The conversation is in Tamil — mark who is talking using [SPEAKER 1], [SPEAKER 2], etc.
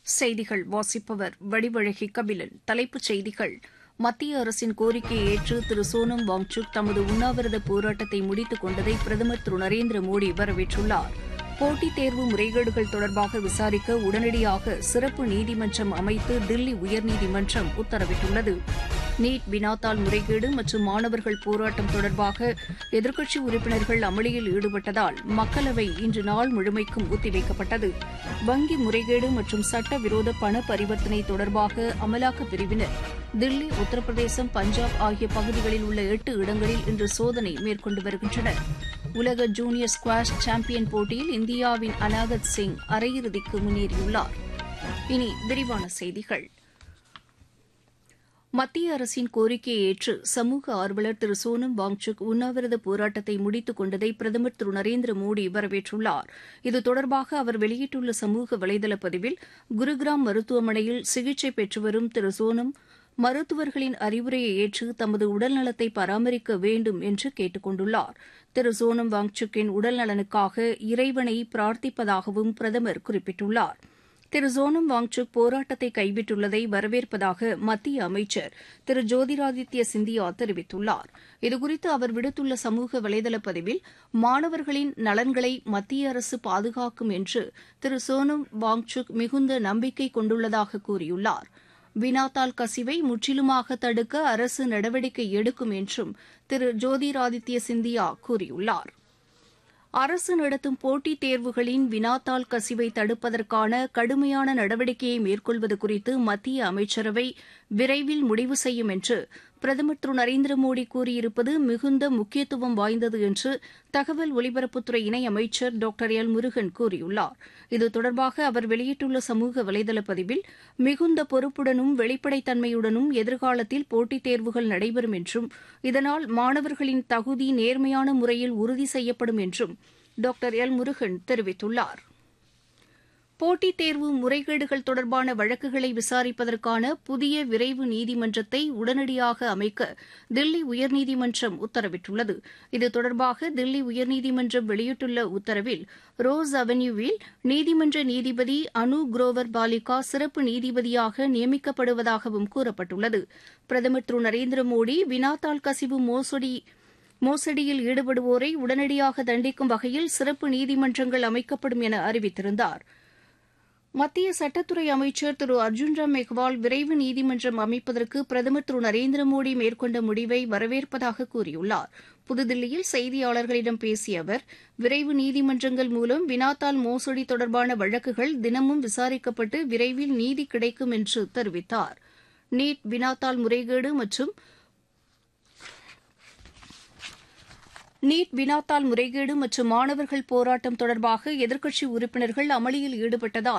[SPEAKER 1] செய்திகள் வாசிப்பவர் வடிவழகி கபிலன். தலைப்புச் செய்திகள்: மத்திய அரசின் கோரிக்கையை ஏற்று திரு சோனம் வாங்சுக் தமது உண்ணாவிரத போராட்டத்தை முடித்துக் கொண்டதை பிரதமர் திரு நரேந்திர மோடி வரவேற்றுள்ளார். போட்டித் தேர்வு முறைகேடுகள் தொடர்பாக விசாரிக்க உடனடியாக சிறப்பு நீதிமன்றம் அமைத்து தில்லி உயர்நீதிமன்றம் உத்தரவிட்டுள்ளது. நீட் வினாத்தாள் முறைகேடு மற்றும் மாணவர்கள் போராட்டம் தொடர்பாக எதிர்க்கட்சி உறுப்பினர்கள் அமளியில் ஈடுபட்டதால் மக்களவை இன்று நாள் முழுமைக்கும் ஒத்திவைக்கப்பட்டது. வங்கி முறைகேடு மற்றும் சட்டவிரோத பண பரிவர்த்தனை தொடர்பாக அமலாக்கப் பிரிவினர் தில்லி, உத்தரப்பிரதேசம், பஞ்சாப் ஆகிய பகுதிகளில் உள்ள 8 இடங்களில் இன்று சோதனை மேற்கொண்டு வருகின்றனர். உலக ஜூனியர் ஸ்குவாஷ் சாம்பியன் போட்டியில் இந்தியாவின் அனாகத் சிங் அரையிறுதிக்கு முன்னேறியுள்ளார். இனி விரிவான செய்திகள். மத்திய அரசின் கோரிக்கையை ஏற்று சமூக ஆர்வலர் திரு சோனம் வாங்சுக் உண்ணாவிரத போராட்டத்தை முடித்துக் கொண்டதை பிரதமர் திரு நரேந்திர மோடி வரவேற்றுள்ளார். இது தொடர்பாக அவர் வெளியிட்டுள்ள சமூக வலைதள பதிவில், குருகிராம் மருத்துவமனையில் சிகிச்சை பெற்று வரும் திரு சோனம் மருத்துவர்களின் அறிவுரையை ஏற்று தமது உடல்நலத்தை பராமரிக்க வேண்டும் என்று கேட்டுக் கொண்டுள்ளார். திரு சோனம் வாங்சுக்கின் உடல்நலனுக்காக இறைவனை பிரார்த்திப்பதாகவும் பிரதமர் குறிப்பிட்டுள்ளார். திரு சோனம் வாங்சுக் போராட்டத்தை கைவிட்டுள்ளதை வரவேற்பதாக மத்திய அமைச்சர் திரு ஜோதிராதித்ய சிந்தியா தெரிவித்துள்ளார். இதுகுறித்து அவர் விடுத்துள்ள சமூக வலைதள பதிவில், மாணவர்களின் நலன்களை மத்திய அரசு பாதுகாக்கும் என்று திரு சோனம் வாங்சுக் மிகுந்த நம்பிக்கை கொண்டுள்ளதாக கூறியுள்ளார். வினாத்தாள் கசிவை முற்றிலுமாக தடுக்க அரசு நடவடிக்கை எடுக்கும் என்றும் திரு ஜோதிராதித்ய சிந்தியா கூறியுள்ளார். அரசு நடத்தும் போட்டித் தேர்வுகளின் வினாத்தாள் கசிவை தடுப்பதற்கான கடுமையான நடவடிக்கையை மேற்கொள்வது குறித்து மத்திய அமைச்சரவை விரைவில் முடிவு செய்யும் என்று பிரதமர் திரு நரேந்திர மோடி கூறியிருப்பது மிகுந்த முக்கியத்துவம் வாய்ந்தது என்று தகவல் ஒலிபரப்புத்துறை இணையமைச்சர் டாக்டர் எல் முருகன் கூறியுள்ளார். இது தொடர்பாக அவர் வெளியிட்டுள்ள சமூக வலைதள பதிவில், மிகுந்த பொறுப்புடனும் வெளிப்படைத்தன்மையுடனும் எதிர்காலத்தில் போட்டித் தேர்வுகள் நடைபெறும் என்றும் இதனால் மாணவர்களின் தகுதி நேர்மையான முறையில் உறுதி செய்யப்படும் என்றும் டாக்டர் எல் முருகன் தெரிவித்துள்ளார். போட்டித் தேர்வு முறைகேடுகள் தொடர்பான வழக்குகளை விசாரிப்பதற்கான புதிய விரைவு நீதிமன்றத்தை உடனடியாக அமைக்க தில்லி உயர்நீதிமன்றம் உத்தரவிட்டுள்ளது. இது தொடர்பாக தில்லி உயர்நீதிமன்றம் வெளியிட்டுள்ள உத்தரவில், ரோஸ் அவென்யூவில் நீதிமன்ற நீதிபதி அனு குரோவர் பாலிகா சிறப்பு நீதிபதியாக நியமிக்கப்படுவதாகவும் கூறப்பட்டுள்ளது. பிரதமர் திரு நரேந்திர மோடி வினாத்தாள் கசிவு மோசடியில் ஈடுபடுவோரை உடனடியாக தண்டிக்கும் வகையில் சிறப்பு நீதிமன்றங்கள் அமைக்கப்படும் என அறிவித்திருந்தார். மத்திய சட்டத்துறை அமைச்சர் திரு அர்ஜுன் ராம் மெக்வால் விரைவு நீதிமன்றம் அமைப்பதற்கு பிரதமர் திரு நரேந்திர மோடி மேற்கொண்ட முடிவை வரவேற்பதாக கூறியுள்ளார். புதுதில்லியில் செய்தியாளர்களிடம் பேசிய அவர், விரைவு நீதிமன்றங்கள் மூலம் வினாத்தாள் மோசடி தொடர்பான வழக்குகள் தினமும் விசாரிக்கப்பட்டு விரைவில் நீதி கிடைக்கும் என்று தெரிவித்தார். நீட் வினாத்தாள் முறைகேடு மற்றும் மாணவர்கள் போராட்டம் தொடர்பாக எதிர்க்கட்சி உறுப்பினர்கள் அமளியில் ஈடுபட்டதால்